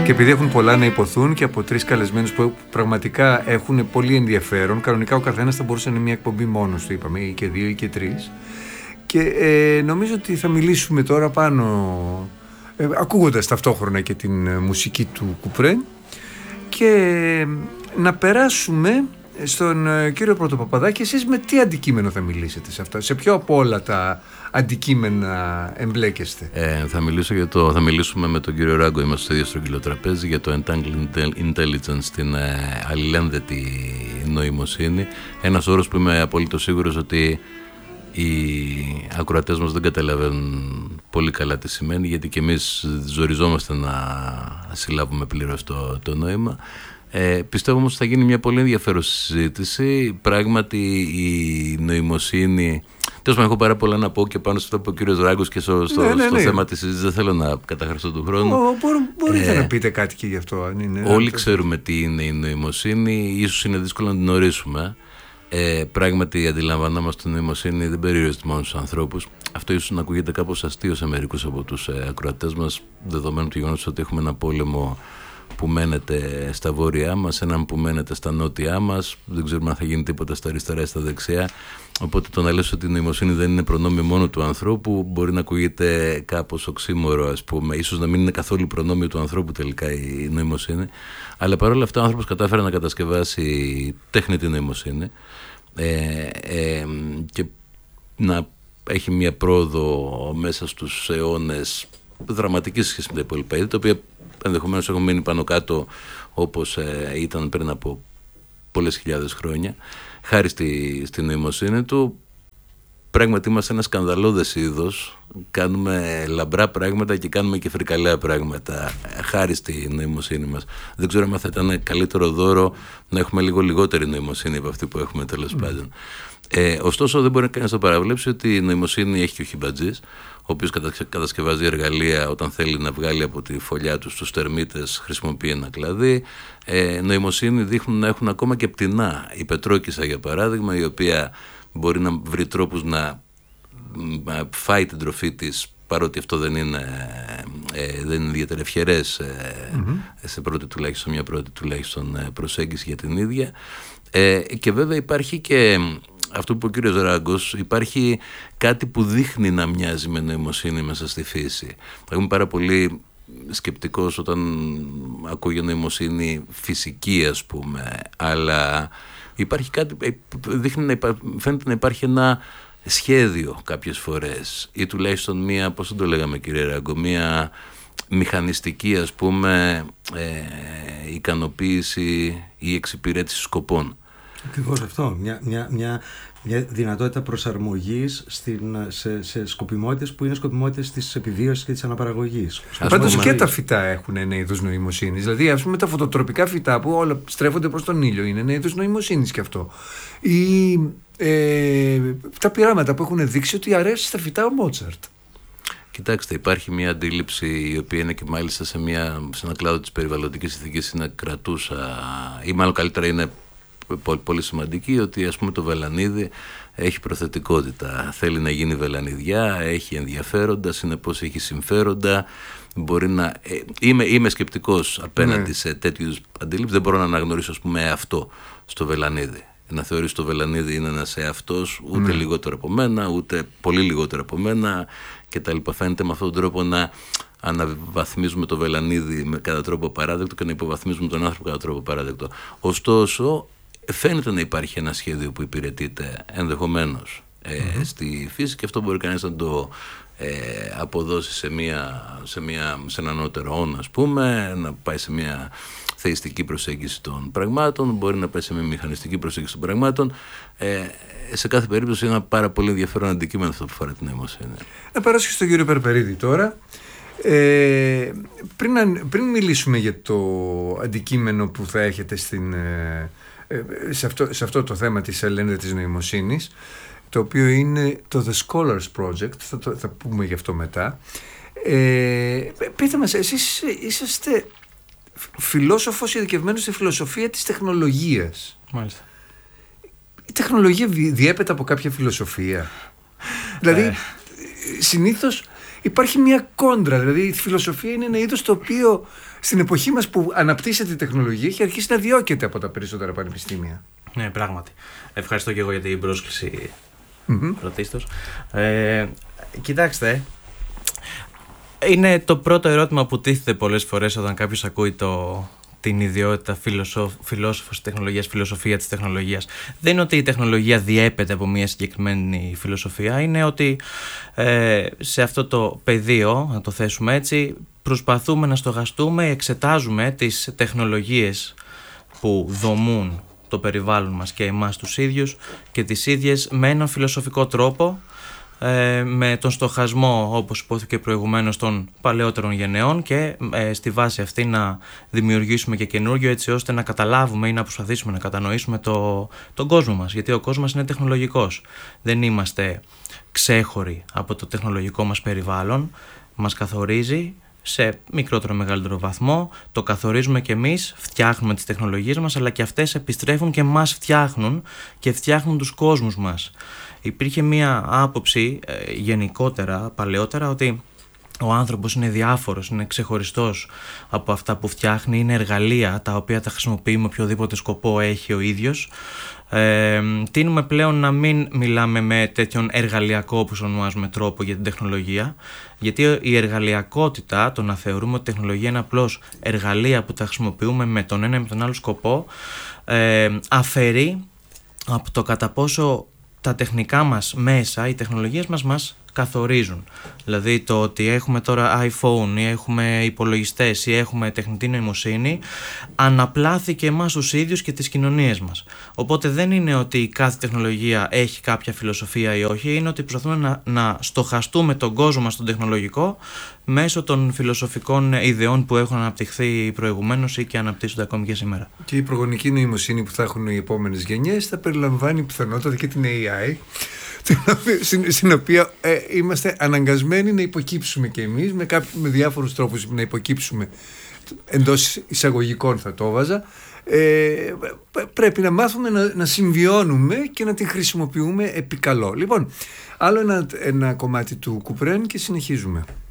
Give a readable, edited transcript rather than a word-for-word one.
Και επειδή έχουν πολλά να υποθούν και από 3 καλεσμένους που πραγματικά έχουν πολύ ενδιαφέρον, κανονικά ο καθένας θα μπορούσε να είναι μια εκπομπή μόνος του, είπαμε, ή και 2 ή και 3. Και νομίζω ότι θα μιλήσουμε τώρα πάνω, ακούγοντας ταυτόχρονα και την μουσική του Κουπρέ, και να περάσουμε στον κύριο Πρωτοπαπαδάκη. Εσείς με τι αντικείμενο θα μιλήσετε σε αυτά, σε ποιο από όλα τα αντικείμενα εμπλέκεστε? Θα μιλήσουμε με τον κύριο Ράγκο, είμαστε στο ίδιο στρογγυλό τραπέζι, για το Entangled Intelligence, την αλληλένδετη νοημοσύνη. Ένας όρος που είμαι απολύτως σίγουρος ότι οι ακροατές μας δεν καταλαβαίνουν πολύ καλά τι σημαίνει, γιατί και εμείς ζοριζόμαστε να συλλάβουμε πλήρως το νόημα. Πιστεύω όμως ότι θα γίνει μια πολύ ενδιαφέρουσα συζήτηση. Πράγματι η νοημοσύνη, τέλος πάντων, έχω πάρα πολλά να πω και πάνω σε αυτό που είπε ο κύριος Ράγκος και στο θέμα της συζήτησης. Δεν θέλω να καταχραστώ του χρόνου. Μπορείτε να πείτε κάτι και γι' αυτό, αν είναι. Όλοι ξέρουμε τι είναι η νοημοσύνη, ίσως είναι δύσκολο να την ορίσουμε. Πράγματι αντιλαμβανόμαστε ότι η νοημοσύνη δεν περιορίζεται μόνο στους ανθρώπους. Αυτό ίσως να ακούγεται κάπως αστείο σε μερικούς από τους ακροατές μας, δεδομένου του γεγονός ότι έχουμε ένα πόλεμο που μένεται στα βόρειά μας, έναν που μένεται στα νότια μας, δεν ξέρουμε αν θα γίνει τίποτα στα αριστερά ή στα δεξιά. Οπότε το να λες ότι η νοημοσύνη δεν είναι προνόμιο μόνο του ανθρώπου μπορεί να ακούγεται κάπως οξύμορο, ας πούμε, ίσως να μην είναι καθόλου προνόμιο του ανθρώπου τελικά η νοημοσύνη. Αλλά παρόλα αυτά ο άνθρωπος κατάφερε να κατασκευάσει τέχνητη νοημοσύνη και να έχει μια πρόοδο μέσα στους αιώνες δραματική σχέση με τα υπόλοιπα είδη, τα οποία ενδεχομένως έχουν μείνει πάνω κάτω όπως ήταν πριν από πολλές χιλιάδες χρόνια. Χάρη στη νοημοσύνη του, πράγματι είμαστε ένα σκανδαλώδες είδος. Κάνουμε λαμπρά πράγματα και κάνουμε και φρικαλαία πράγματα χάρη στη νοημοσύνη μας. Δεν ξέρω αν θα ήταν καλύτερο δώρο να έχουμε λίγο λιγότερη νοημοσύνη από αυτή που έχουμε, τέλος πάντων. Ωστόσο δεν μπορεί κανείς να παραβλέψει ότι η νοημοσύνη έχει και ο χιμπατζής, ο οποίος κατασκευάζει εργαλεία όταν θέλει να βγάλει από τη φωλιά του τους τερμίτες, χρησιμοποιεί ένα κλαδί. Νοημοσύνη δείχνουν να έχουν ακόμα και πτηνά. Η πετρόκισσα, για παράδειγμα, η οποία μπορεί να βρει τρόπους να φάει την τροφή της, παρότι αυτό δεν είναι ιδιαίτερα ευχερές σε μια πρώτη τουλάχιστον προσέγγιση για την ίδια. Και βέβαια υπάρχει και αυτό που είπε ο κύριος Ράγκος, υπάρχει κάτι που δείχνει να μοιάζει με νοημοσύνη μέσα στη φύση. Είμαι πάρα πολύ σκεπτικός όταν ακούω για νοημοσύνη φυσική, ας πούμε, αλλά υπάρχει κάτι, φαίνεται να υπάρχει ένα σχέδιο κάποιες φορές, ή τουλάχιστον μία, πώς το λέγαμε κύριε Ράγκο, μία μηχανιστική, ας πούμε, ικανοποίηση ή εξυπηρέτηση σκοπών. Ακριβώς αυτό, μια δυνατότητα προσαρμογής σε σκοπιμότητες που είναι σκοπιμότητες της επιβίωσης και της αναπαραγωγής. Πάντως και τα φυτά έχουν ένα είδος νοημοσύνης. Δηλαδή, ας πούμε, τα φωτοτροπικά φυτά που όλα στρέφονται προς τον ήλιο είναι ένα είδος νοημοσύνης και αυτό. Ή τα πειράματα που έχουν δείξει ότι αρέσει στα φυτά ο Μότσαρτ. Κοιτάξτε, υπάρχει μια αντίληψη η οποία είναι και μάλιστα σε ένα κλάδο της περιβαλλοντικής ηθικής είναι κρατούσα, ή μάλλον καλύτερα είναι πολύ σημαντική, ότι ας πούμε το βελανίδι έχει προθετικότητα, θέλει να γίνει βελανιδιά, έχει ενδιαφέροντα, συνεπώς έχει συμφέροντα. Μπορεί να... είμαι σκεπτικός απέναντι σε τέτοιου αντίληψεις, δεν μπορώ να αναγνωρίσω, ας πούμε, αυτό στο βελανίδι. Να θεωρήσω το βελανίδι είναι ένας εαυτός, ούτε λιγότερο από μένα, ούτε πολύ λιγότερο από μένα κτλ. Φαίνεται με αυτόν τον τρόπο να αναβαθμίζουμε το βελανίδι κατά τρόπο παράδεκτο και να υποβαθμίζουμε τον άνθρωπο κατά τρόπο παράδεκτο. Ωστόσο, φαίνεται να υπάρχει ένα σχέδιο που υπηρετείται ενδεχομένως στη φύση, και αυτό μπορεί κανείς να το αποδώσει σε ένα ανώτερο όν, ας πούμε, να πάει σε μια θεϊστική προσέγγιση των πραγμάτων, μπορεί να πάει σε μια μηχανιστική προσέγγιση των πραγμάτων. Σε κάθε περίπτωση είναι ένα πάρα πολύ ενδιαφέρον αντικείμενο αυτό που φορά την νοημοσύνη. Να περάσω στον κύριο Περπερίδη τώρα. Πριν μιλήσουμε για το αντικείμενο που θα έχετε σε αυτό το θέμα της αλληλένδετης νοημοσύνης, το οποίο είναι το The Scholars Project, θα πούμε γι' αυτό μετά. Πείτε μας, εσείς είσαστε φιλόσοφος ειδικευμένος στη φιλοσοφία της τεχνολογίας. Μάλιστα. Η τεχνολογία διέπεται από κάποια φιλοσοφία. Δηλαδή, συνήθως υπάρχει μια κόντρα. Δηλαδή η φιλοσοφία είναι ένα είδος το οποίο στην εποχή μας που αναπτύσσεται η τεχνολογία έχει αρχίσει να διώκεται από τα περισσότερα πανεπιστήμια. Ναι, πράγματι. Ευχαριστώ και εγώ για την πρόσκληση πρωτίστως. Κοιτάξτε, είναι το πρώτο ερώτημα που τίθεται πολλές φορές όταν κάποιος ακούει την ιδιότητα φιλόσοφος τεχνολογίας, φιλοσοφία της τεχνολογίας. Δεν είναι ότι η τεχνολογία διέπεται από μια συγκεκριμένη φιλοσοφία, είναι ότι σε αυτό το πεδίο, να το θέσουμε έτσι, προσπαθούμε να στοχαστούμε, εξετάζουμε τις τεχνολογίες που δομούν το περιβάλλον μας και εμάς τους ίδιους και τις ίδιες με έναν φιλοσοφικό τρόπο, με τον στοχασμό, όπως υπόθηκε προηγουμένως, των παλαιότερων γενεών και στη βάση αυτή να δημιουργήσουμε και καινούργιο, έτσι ώστε να καταλάβουμε ή να προσπαθήσουμε να κατανοήσουμε τον κόσμο μας, γιατί ο κόσμος είναι τεχνολογικός. Δεν είμαστε ξέχωροι από το τεχνολογικό μας περιβάλλον, μας καθορίζει σε μικρότερο ή μεγαλύτερο βαθμό, το καθορίζουμε και εμείς, φτιάχνουμε τις τεχνολογίες μας, αλλά και αυτές επιστρέφουν και μας φτιάχνουν και φτιάχνουν τους κόσμους μας. Υπήρχε μία άποψη γενικότερα, παλαιότερα, ότι ο άνθρωπος είναι διάφορος, είναι ξεχωριστός από αυτά που φτιάχνει, είναι εργαλεία τα οποία τα χρησιμοποιεί με οποιοδήποτε σκοπό έχει ο ίδιος. Τείνουμε πλέον να μην μιλάμε με τέτοιον εργαλειακό, όπως ονομάζουμε, τρόπο για την τεχνολογία, γιατί η εργαλειακότητα, το να θεωρούμε ότι η τεχνολογία είναι απλώς εργαλεία που τα χρησιμοποιούμε με τον ένα ή με τον άλλο σκοπό, αφαιρεί από το κατά πόσο τα τεχνικά μας μέσα, οι τεχνολογίες μας καθορίζουν. Δηλαδή το ότι έχουμε τώρα iPhone ή έχουμε υπολογιστές ή έχουμε τεχνητή νοημοσύνη αναπλάθηκε εμάς τους ίδιους και τις κοινωνίες μας. Οπότε δεν είναι ότι κάθε τεχνολογία έχει κάποια φιλοσοφία ή όχι, είναι ότι προσπαθούμε να στοχαστούμε τον κόσμο μας τον τεχνολογικό μέσω των φιλοσοφικών ιδεών που έχουν αναπτυχθεί προηγουμένως ή και αναπτύσσονται ακόμη και σήμερα. Και η προγονική νοημοσύνη που θα έχουν οι επόμενες γενιές θα περιλαμβάνει πιθανότατα και την AI, στην οποία είμαστε αναγκασμένοι να υποκύψουμε και εμείς με διάφορους τρόπους, να υποκύψουμε, εντός εισαγωγικών θα το βάζα. Πρέπει να μάθουμε να συμβιώνουμε και να την χρησιμοποιούμε επί καλό. Λοιπόν, άλλο ένα κομμάτι του Κουπρέν και συνεχίζουμε.